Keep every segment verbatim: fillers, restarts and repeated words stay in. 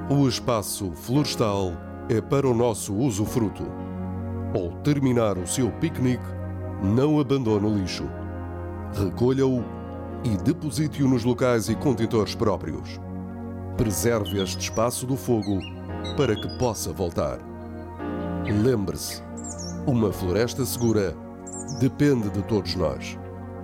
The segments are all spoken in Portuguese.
O espaço florestal é para o nosso usufruto. Ao terminar o seu piquenique, não abandone o lixo. Recolha-o e deposite-o nos locais e contentores próprios. Preserve este espaço do fogo para que possa voltar. Lembre-se, uma floresta segura depende de todos nós.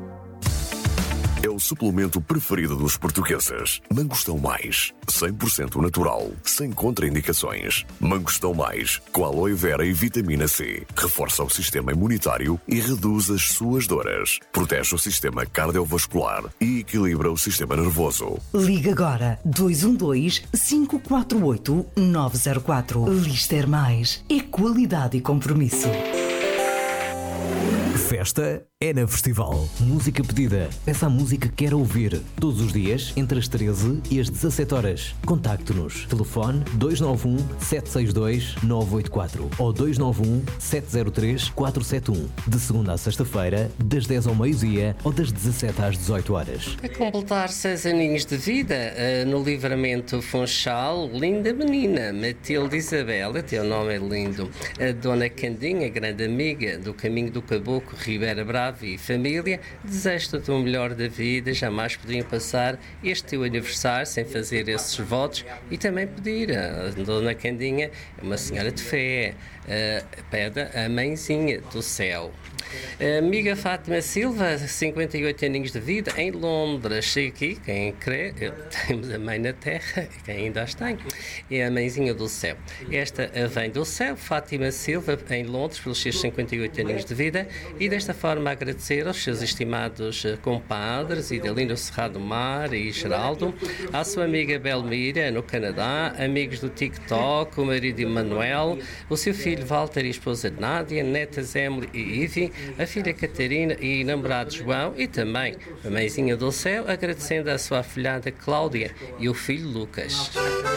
É o suplemento preferido dos portugueses. Mangostão Mais, cem por cento natural, sem contraindicações. Mangostão Mais, com aloe vera e vitamina C. Reforça o sistema imunitário e reduz as suas dores. Protege o sistema cardiovascular e equilibra o sistema nervoso. Liga agora dois um dois, cinco quatro oito, nove zero quatro. Lister Mais. É qualidade e compromisso. Festa é na Festival. Música pedida. Peça a música que quer ouvir. Todos os dias, entre as treze e as dezassete horas. Contacte-nos. Telefone dois nove um, sete seis dois, nove oito quatro ou dois nove um, sete zero três, quatro sete um. De segunda a sexta-feira, das dez ao meio-dia ou das dezassete às dezoito horas. A completar seis aninhos de vida, no Livramento Funchal, linda menina, Matilde Isabel, teu nome é lindo. A Dona Candinha, grande amiga do Caminho do Caboclo, Ribeira Brava e família, desejo-te o melhor da vida. Jamais podiam passar este teu aniversário sem fazer esses votos e também pedir. A Dona Candinha é uma senhora de fé, uh, pede a mãezinha do céu. A amiga Fátima Silva, cinquenta e oito aninhos de vida, em Londres. Chega aqui, quem crê, temos a mãe na terra, quem ainda as tem, é a mãezinha do céu. Esta vem do céu, Fátima Silva, em Londres, pelos seus cinquenta e oito aninhos de vida, e desta forma agradecer aos seus estimados compadres, Idalino Serrado Mar e Geraldo, à sua amiga Belmira, no Canadá, amigos do TikTok, o marido Emanuel, o seu filho Walter e a esposa Nádia, netas Emily e Ivy, a filha Catarina e namorado João, e também a mãezinha do céu, agradecendo à sua afilhada Cláudia e o filho Lucas.